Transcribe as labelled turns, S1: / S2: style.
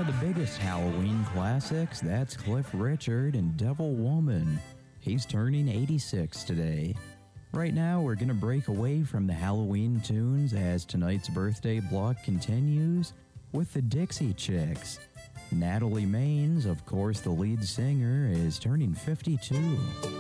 S1: the biggest Halloween classics, that's Cliff Richard and Devil Woman. He's turning 86 today. Right now, we're going to break away from the Halloween tunes as tonight's birthday block continues with the Dixie Chicks. Natalie Maines, of course the lead singer, is turning 52.